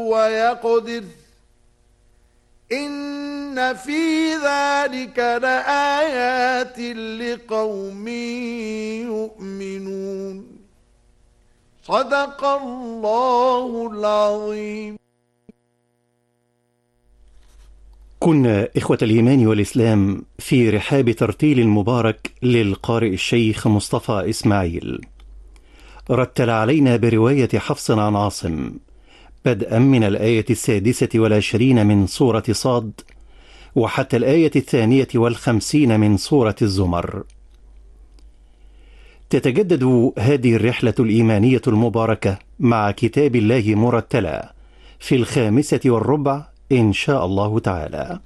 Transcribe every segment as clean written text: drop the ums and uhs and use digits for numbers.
ويقدر إن في ذلك لآيات لقوم يؤمنون. صدق الله العظيم. كنا إخوة الإيمان والإسلام في رحاب ترتيل المبارك للقارئ الشيخ مصطفى إسماعيل. رتل علينا برواية حفص عن عاصم بدءا من الآية 26 من سورة صاد وحتى الآية 52 من سورة الزمر. تتجدد هذه الرحلة الإيمانية المباركة مع كتاب الله مرتلا في 5:15 إن شاء الله تعالى.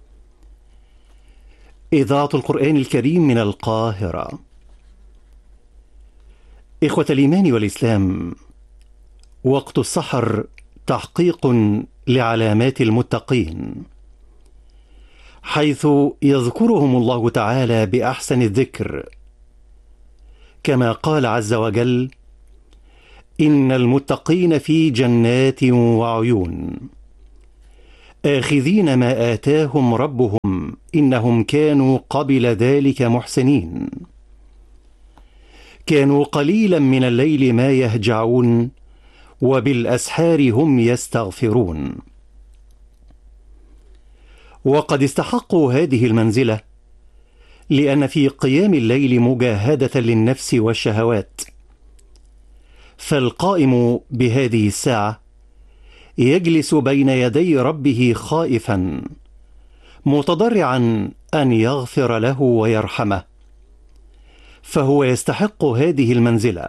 إذاعة القرآن الكريم من القاهرة. إخوة الإيمان والإسلام، وقت السحر تحقيق لعلامات المتقين، حيث يذكرهم الله تعالى بأحسن الذكر، كما قال عز وجل: إن المتقين في جنات وعيون آخذين ما آتاهم ربهم إنهم كانوا قبل ذلك محسنين كانوا قليلا من الليل ما يهجعون وبالأسحار هم يستغفرون. وقد استحقوا هذه المنزلة لأن في قيام الليل مجاهدة للنفس والشهوات، فالقائم بهذه الساعة يجلس بين يدي ربه خائفا متضرعا أن يغفر له ويرحمه، فهو يستحق هذه المنزلة.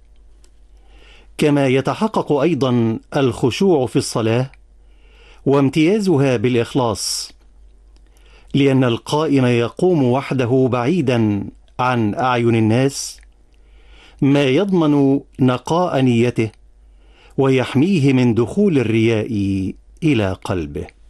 كما يتحقق أيضا الخشوع في الصلاة وامتيازها بالإخلاص، لأن القائم يقوم وحده بعيدا عن أعين الناس، ما يضمن نقاء نيته ويحميه من دخول الرياء إلى قلبه.